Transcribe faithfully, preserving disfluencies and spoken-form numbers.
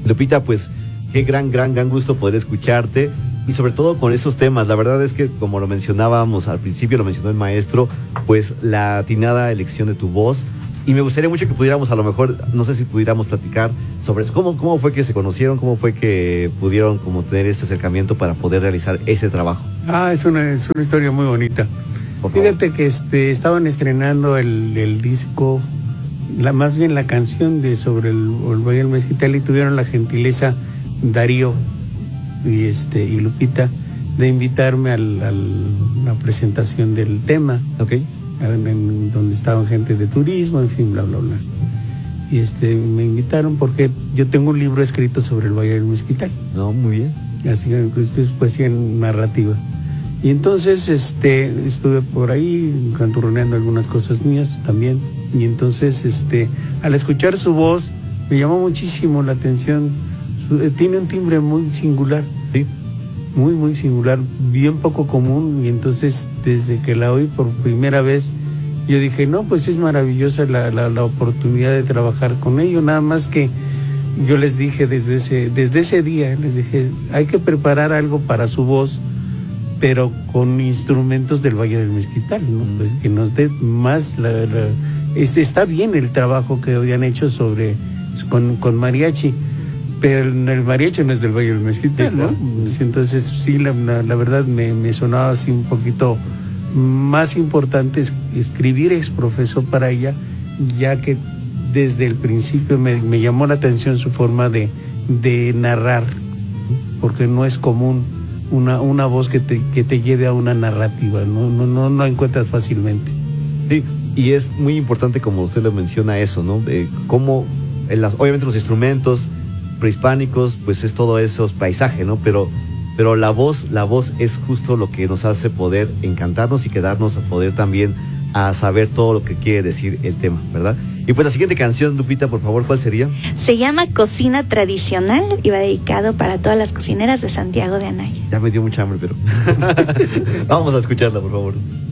Lupita, pues qué gran, gran, gran gusto poder escucharte y sobre todo con esos temas. La verdad es que, como lo mencionábamos al principio, lo mencionó el maestro, pues la atinada elección de tu voz. Y me gustaría mucho que pudiéramos, a lo mejor, no sé si pudiéramos platicar sobre eso. ¿Cómo, cómo fue que se conocieron? ¿Cómo fue que pudieron como tener este acercamiento para poder realizar ese trabajo? Ah, es una, es una historia muy bonita. Fíjate que este, estaban estrenando el, el disco, la, más bien la canción de sobre el, el Valle del Mezquital, y tuvieron la gentileza Darío y, este, y Lupita de invitarme al, a la presentación del tema. Okay. En, en, donde estaban gente de turismo, en fin, bla, bla, bla. Y este, me invitaron porque yo tengo un libro escrito sobre el Valle del Mezquital. No, muy bien. Así que pues, poesía en narrativa. Y entonces este, estuve por ahí canturroneando algunas cosas mías también. Y entonces, este, al escuchar su voz, me llamó muchísimo la atención. Su, eh, tiene un timbre muy singular. Sí. Muy, muy singular, bien poco común. Y entonces, desde que la oí por primera vez, yo dije, no, pues es maravillosa la, la, la oportunidad de trabajar con ellos. Nada más que yo les dije desde ese, desde ese día, les dije, hay que preparar algo para su voz, pero con instrumentos del Valle del Mezquital, ¿no? Mm. Pues que nos dé más. La, la, este, está bien el trabajo que habían hecho sobre con, con mariachi, pero el mariachi no es del Valle del Mezquital, ¿no? Entonces sí, la, la, la verdad me, me sonaba así un poquito más importante es, escribir exprofeso para ella, ya que desde el principio me, me llamó la atención su forma de, de narrar, porque no es común una, una voz que te, que te lleve a una narrativa, no, no, no, no encuentras fácilmente. Sí, y es muy importante, como usted lo menciona, eso, ¿no? Eh, cómo, en las, obviamente los instrumentos prehispánicos, pues es todo esos paisaje, ¿no? Pero, pero la voz, la voz es justo lo que nos hace poder encantarnos y quedarnos a poder también a saber todo lo que quiere decir el tema, ¿verdad? Y pues la siguiente canción, Lupita, por favor, ¿cuál sería? Se llama Cocina Tradicional y va dedicado para todas las cocineras de Santiago de Anaya. Ya me dio mucha hambre, pero vamos a escucharla, por favor.